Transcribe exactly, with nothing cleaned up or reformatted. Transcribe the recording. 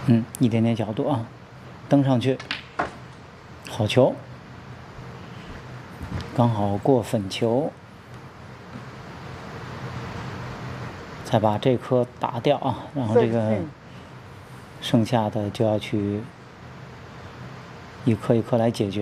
嗯，一点点角度啊，蹬上去，好球，刚好过粉球，再把这颗打掉啊，然后这个剩下的就要去一颗一颗来解决。